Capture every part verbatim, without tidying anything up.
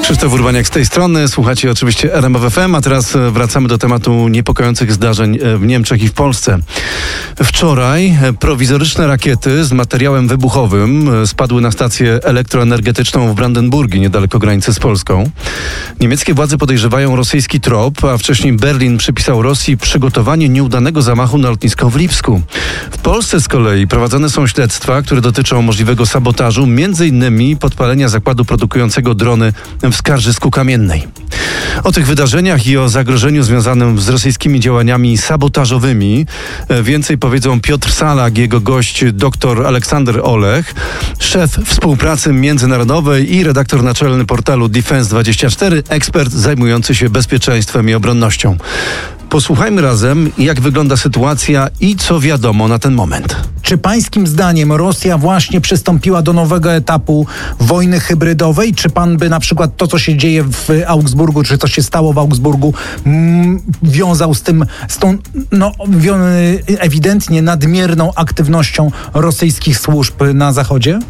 Krzysztof Urbaniak z tej strony. Słuchacie oczywiście R M F F M, a teraz wracamy do tematu niepokojących zdarzeń w Niemczech i w Polsce. Wczoraj prowizoryczne rakiety z materiałem wybuchowym spadły na stację elektroenergetyczną w Brandenburgii, niedaleko granicy z Polską. Niemieckie władze podejrzewają rosyjski trop, a wcześniej Berlin przypisał Rosji przygotowanie nieudanego zamachu na lotnisko w Lipsku. W Polsce z kolei prowadzone są śledztwa, które dotyczą możliwego sabotażu, między innymi podpalenia zakładu produkującego drony w Skarżysku Kamiennej. O tych wydarzeniach i o zagrożeniu związanym z rosyjskimi działaniami sabotażowymi więcej powiedzą Piotr Salak i jego gość dr Aleksander Olech, szef współpracy międzynarodowej i redaktor naczelny portalu Defense dwadzieścia cztery, ekspert zajmujący się bezpieczeństwem i obronnością. Posłuchajmy razem, jak wygląda sytuacja i co wiadomo na ten moment. Czy pańskim zdaniem Rosja właśnie przystąpiła do nowego etapu wojny hybrydowej? Czy pan by na przykład to, co się dzieje w Augsburgu, czy co się stało w Augsburgu, mm, wiązał z tym, z tą no, ewidentnie nadmierną aktywnością rosyjskich służb na Zachodzie?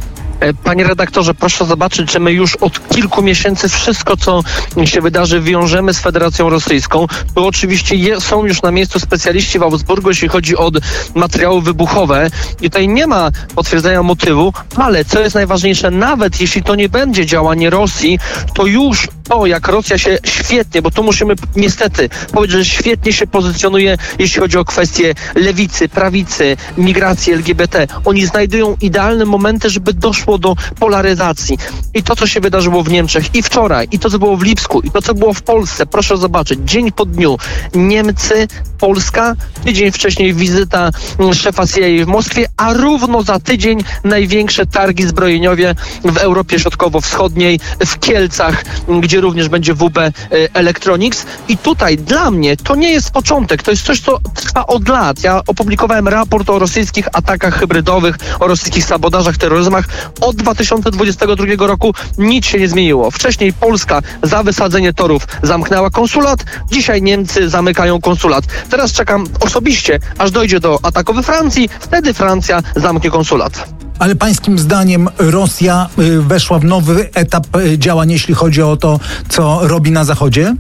Panie redaktorze, proszę zobaczyć, że my już od kilku miesięcy wszystko, co się wydarzy, wiążemy z Federacją Rosyjską. To oczywiście je, są już na miejscu specjaliści w Augsburgu, jeśli chodzi o materiały wybuchowe. I tutaj nie ma potwierdzenia motywu, ale co jest najważniejsze, nawet jeśli to nie będzie działanie Rosji, to już to, jak Rosja się świetnie, bo tu musimy niestety powiedzieć, że świetnie się pozycjonuje, jeśli chodzi o kwestie lewicy, prawicy, migracji, L G B T. Oni znajdują idealne momenty, żeby doszło do polaryzacji. I to, co się wydarzyło w Niemczech i wczoraj, i to, co było w Lipsku, i to, co było w Polsce, proszę zobaczyć, dzień po dniu Niemcy, Polska, tydzień wcześniej wizyta szefa C I A w Moskwie, a równo za tydzień największe targi zbrojeniowe w Europie Środkowo-Wschodniej, w Kielcach, gdzie również będzie W B Electronics. I tutaj dla mnie to nie jest początek, to jest coś, co trwa od lat. Ja opublikowałem raport o rosyjskich atakach hybrydowych, o rosyjskich sabotażach, terroryzmach. Od dwa tysiące dwudziestego drugiego roku nic się nie zmieniło. Wcześniej Polska za wysadzenie torów zamknęła konsulat, dzisiaj Niemcy zamykają konsulat. Teraz czekam osobiście, aż dojdzie do ataku we Francji, wtedy Francja zamknie konsulat. Ale pańskim zdaniem Rosja y, weszła w nowy etap y, działań, jeśli chodzi o to, co robi na Zachodzie?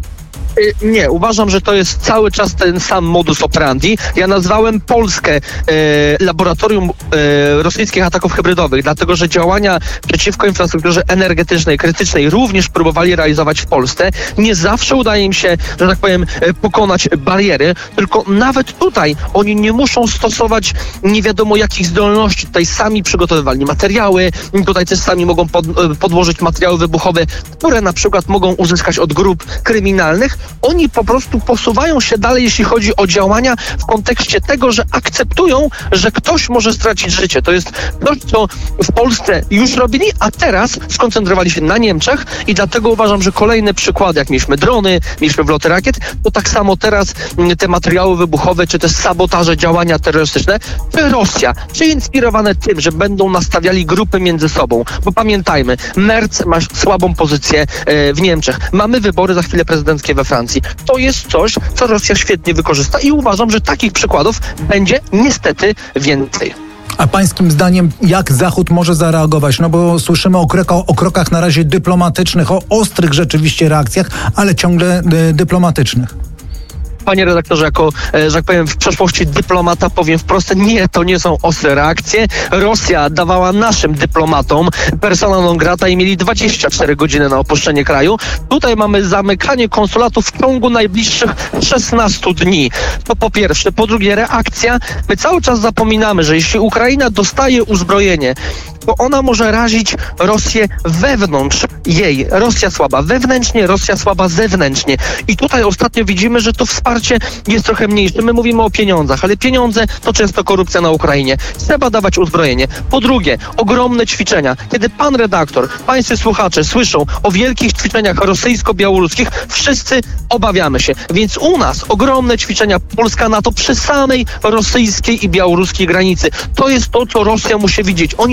Nie, uważam, że to jest cały czas ten sam modus operandi. Ja nazwałem Polskę e, laboratorium e, rosyjskich ataków hybrydowych, dlatego że działania przeciwko infrastrukturze energetycznej, krytycznej również próbowali realizować w Polsce. Nie zawsze udaje im się, że tak powiem, pokonać bariery, tylko nawet tutaj oni nie muszą stosować nie wiadomo jakich zdolności. Tutaj sami przygotowywali materiały, tutaj też sami mogą pod, podłożyć materiały wybuchowe, które na przykład mogą uzyskać od grup kryminalnych. Oni po prostu posuwają się dalej, jeśli chodzi o działania w kontekście tego, że akceptują, że ktoś może stracić życie. To jest coś, co w Polsce już robili, a teraz skoncentrowali się na Niemczech i dlatego uważam, że kolejne przykłady, jak mieliśmy drony, mieliśmy wloty rakiet, to tak samo teraz te materiały wybuchowe, czy te sabotaże, działania terrorystyczne, czy Rosja, czy inspirowane tym, że będą nastawiali grupy między sobą. Bo pamiętajmy, Merz ma słabą pozycję w Niemczech. Mamy wybory za chwilę prezydenckie we Francji. To jest coś, co Rosja świetnie wykorzysta i uważam, że takich przykładów będzie niestety więcej. A pańskim zdaniem jak Zachód może zareagować? No bo słyszymy o, kroko, o krokach na razie dyplomatycznych, o ostrych rzeczywiście reakcjach, ale ciągle y, dyplomatycznych. Panie redaktorze, jako, że tak powiem, w przeszłości dyplomata powiem wprost, nie, to nie są ostre reakcje. Rosja dawała naszym dyplomatom persona non grata i mieli dwadzieścia cztery godziny na opuszczenie kraju. Tutaj mamy zamykanie konsulatów w ciągu najbliższych szesnastu dni. To po pierwsze. Po drugie, reakcja. My cały czas zapominamy, że jeśli Ukraina dostaje uzbrojenie, to ona może razić Rosję wewnątrz jej. Rosja słaba wewnętrznie, Rosja słaba zewnętrznie. I tutaj ostatnio widzimy, że to wsparcie jest trochę mniejsze. My mówimy o pieniądzach, ale pieniądze to często korupcja na Ukrainie. Trzeba dawać uzbrojenie. Po drugie, ogromne ćwiczenia. Kiedy pan redaktor, pańscy słuchacze słyszą o wielkich ćwiczeniach rosyjsko-białoruskich, wszyscy obawiamy się. Więc u nas ogromne ćwiczenia Polska-NATO przy samej rosyjskiej i białoruskiej granicy. To jest to, co Rosja musi widzieć. Oni się muszą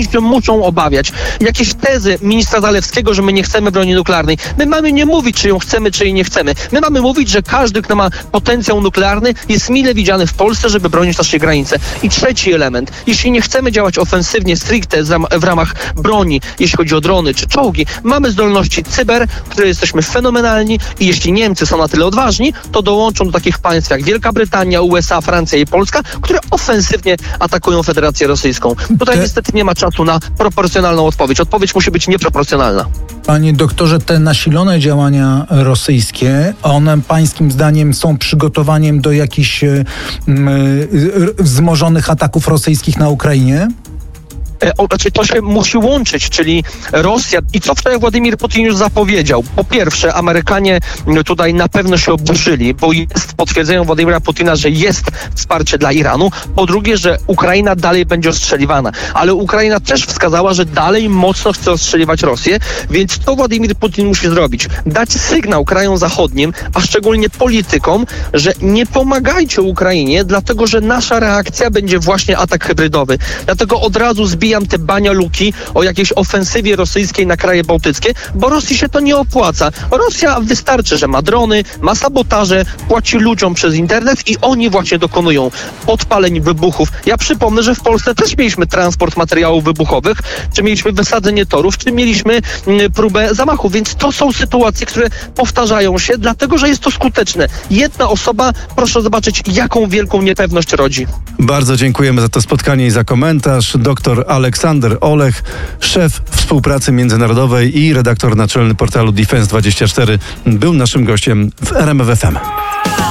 zaczną obawiać. Jakieś tezy ministra Zalewskiego, że my nie chcemy broni nuklearnej. My mamy nie mówić, czy ją chcemy, czy jej nie chcemy. My mamy mówić, że każdy, kto ma potencjał nuklearny, jest mile widziany w Polsce, żeby bronić naszej granicy. I trzeci element. Jeśli nie chcemy działać ofensywnie, stricte w ramach broni, jeśli chodzi o drony czy czołgi, mamy zdolności cyber, które jesteśmy fenomenalni i jeśli Niemcy są na tyle odważni, to dołączą do takich państw jak Wielka Brytania, U S A, Francja i Polska, które ofensywnie atakują Federację Rosyjską. Tutaj Te... niestety nie ma czasu na proporcjonalną odpowiedź. Odpowiedź musi być nieproporcjonalna. Panie doktorze, te nasilone działania rosyjskie, one pańskim zdaniem są przygotowaniem do jakichś y, y, wzmożonych ataków rosyjskich na Ukrainie? O, znaczy to się musi łączyć, czyli Rosja i co wczoraj Władimir Putin już zapowiedział. Po pierwsze, Amerykanie tutaj na pewno się oburzyli, bo jest, potwierdzają Władimira Putina, że jest wsparcie dla Iranu. Po drugie, że Ukraina dalej będzie ostrzeliwana. Ale Ukraina też wskazała, że dalej mocno chce ostrzeliwać Rosję, więc to Władimir Putin musi zrobić. Dać sygnał krajom zachodnim, a szczególnie politykom, że nie pomagajcie Ukrainie, dlatego że nasza reakcja będzie właśnie atak hybrydowy. Dlatego od razu zbijamy te banialuki o jakiejś ofensywie rosyjskiej na kraje bałtyckie, bo Rosji się to nie opłaca. Rosja wystarczy, że ma drony, ma sabotaże, płaci ludziom przez internet i oni właśnie dokonują podpaleń, wybuchów. Ja przypomnę, że w Polsce też mieliśmy transport materiałów wybuchowych, czy mieliśmy wysadzenie torów, czy mieliśmy m, próbę zamachu, więc to są sytuacje, które powtarzają się, dlatego że jest to skuteczne. Jedna osoba, proszę zobaczyć, jaką wielką niepewność rodzi. Bardzo dziękujemy za to spotkanie i za komentarz. Doktor Aleksander Olech, szef współpracy międzynarodowej i redaktor naczelny portalu Defense dwadzieścia cztery, był naszym gościem w R M F F M.